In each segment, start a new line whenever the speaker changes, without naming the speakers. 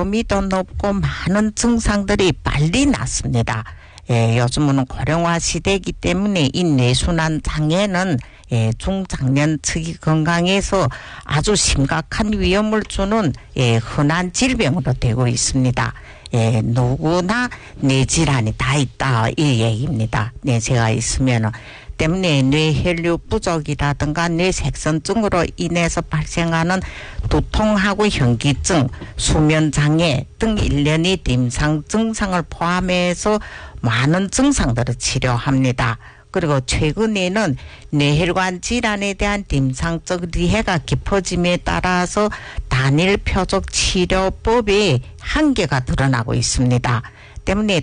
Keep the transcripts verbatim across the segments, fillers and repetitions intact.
범위도 높고 많은 증상들이 빨리 낫습니다. 예, 요즘은 고령화 시대이기 때문에 이 뇌순환 장애는 예, 중장년층이 건강에서 아주 심각한 위험을 주는 예, 흔한 질병으로 되고 있습니다. 예, 누구나 뇌질환이 다 있다 이 얘기입니다. 뇌세가 있으면은 때문에 뇌혈류 부족이라든가 뇌색선증으로 인해서 발생하는 두통하고 현기증, 수면장애 등 일련의 임상 증상을 포함해서 많은 증상들을 치료합니다. 그리고 최근에는 뇌혈관 질환에 대한 임상적 리해가 깊어짐에 따라서 단일 표적 치료법의 한계가 드러나고 있습니다. 때문에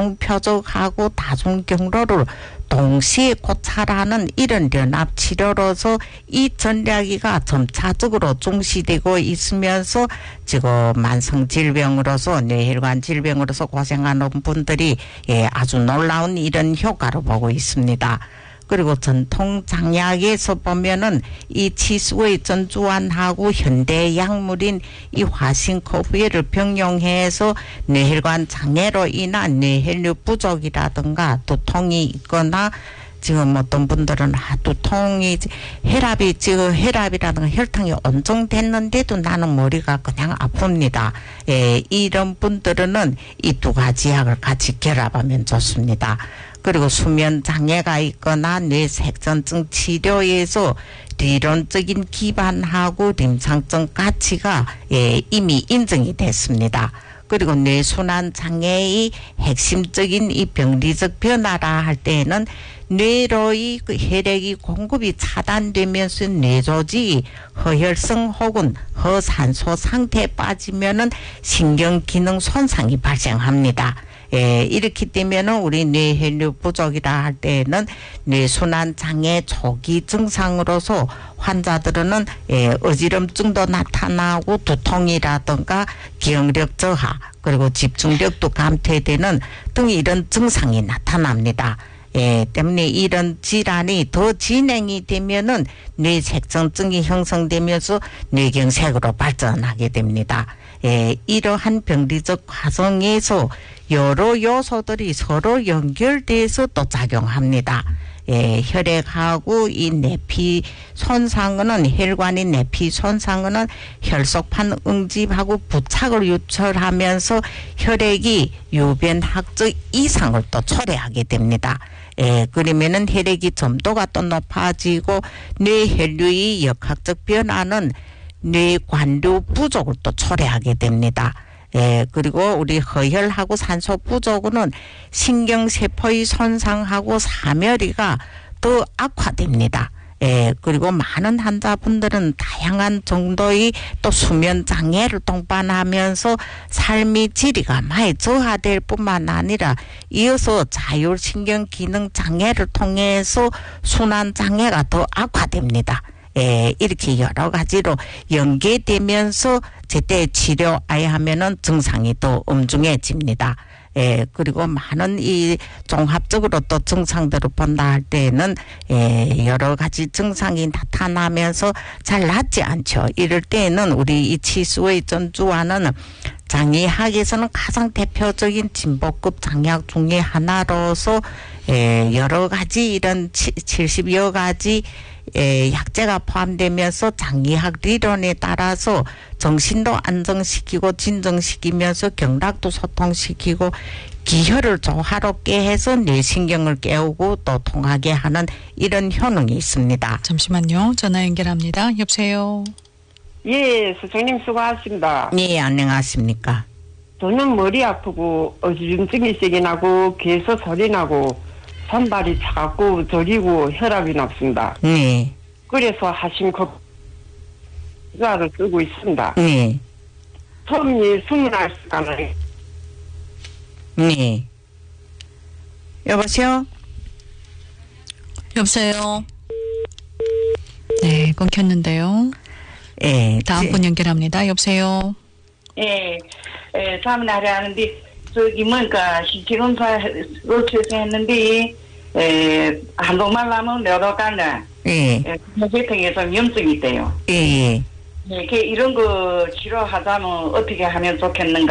다중표적하고 다중경로를 동시에 고찰하는 이런 연합치료로서 이 전략이가 점차적으로 중시되고 있으면서 지금 만성질병으로서 뇌혈관 질병으로서 고생하는 분들이 예, 아주 놀라운 이런 효과를 보고 있습니다. 그리고 전통 장약에서 보면은 이 치수의 전주환하고 현대 약물인 이 화신코브를 병용해서 뇌혈관 장애로 인한 뇌혈류 부족이라든가 두통이 있거나 지금 어떤 분들은 아, 두통이 혈압이 지금 혈압이라든가 혈당이 온정됐는데도 나는 머리가 그냥 아픕니다. 예, 이런 분들은 이 두 가지 약을 같이 결합하면 좋습니다. 그리고 수면 장애가 있거나 뇌색전증 치료에서理論적인 기반하고 임상적 가치가 예, 이미 인정이 됐습니다. 그리고 뇌순환 장애의 핵심적인 이 병리적 변화라 할 때에는 뇌로의 그 혈액이 공급이 차단되면서 뇌조직이 허혈성 혹은 허산소 상태에 빠지면은 신경기능 손상이 발생합니다. 예, 이렇게 되면은 우리 뇌혈류 부족이라 할 때에는 뇌순환 장애 초기 증상으로서 환자들은 예, 어지럼증도 나타나고 두통이라든가 기억력 저하 그리고 집중력도 감퇴되는 등 이런 증상이 나타납니다. 예, 때문에 이런 질환이 더 진행이 되면은 뇌색전증이 형성되면서 뇌경색으로 발전하게 됩니다. 예, 이러한 병리적 과정에서 여러 요소들이 서로 연결돼서 또 작용합니다. 예, 혈액하고 이 내피 손상은 혈관의 내피 손상은 혈속판 응집하고 부착을 유출하면서 혈액이 유변학적 이상을 또 초래하게 됩니다. 예, 그러면은 혈액이 점도가 또 높아지고 뇌혈류의 역학적 변화는 뇌관류 부족을 또 초래하게 됩니다. 예, 그리고 우리 허혈하고 산소 부족은 신경세포의 손상하고 사멸이가 더 악화됩니다. 예, 그리고 많은 환자분들은 다양한 정도의 또 수면 장애를 동반하면서 삶의 질이가 많이 저하될 뿐만 아니라 이어서 자율신경 기능 장애를 통해서 순환 장애가 더 악화됩니다. 예, 이렇게 여러 가지로 연계되면서 제때 치료해야 하면은 증상이 더 엄중해집니다. 예, 그리고 많은 이 종합적으로 또 증상들을 본다 할 때는 예, 여러 가지 증상이 나타나면서 잘 낫지 않죠. 이럴 때에는 우리 이 치수의 전주환은 장의학에서는 가장 대표적인 진보급 장약 중에 하나로서 예, 여러 가지 이런 칠십여 가지 예, 약제가 포함되면서 장의학理論에 따라서 정신도 안정시키고 진정시키면서 경락도 소통시키고 기혈을 조화롭게 해서 뇌신경을 깨우고 또 통하게 하는 이런 효능이 있습니다.
잠시만요. 전화 연결합니다. 여보세요.
예, 선생님 수고하십니다.
예, 안녕하십니까.
저는 머리 아프고 어지럼증이 세게 나고 귀에서 소리 나고 손발이 차갑고 저리고 혈압이 높습니다.
네.
그래서 하심컵 주사를 쓰고 있습니다.
네.
처음이 스물한 시간을.
네. 여보세요?
여보세요. 네, 끊겼는데요.
예.
다음 분 연결합니다. 여보세요.
예, 예, 다음날에 하는데, 저기, 뭔가, 신체검사를 취소했는데, 예, 한동만 남은 여러 간에,
예.
예, 혈액에서 염증이 있대요.
예, 예.
예, 이런 거 치료하자면 어떻게 하면 좋겠는가?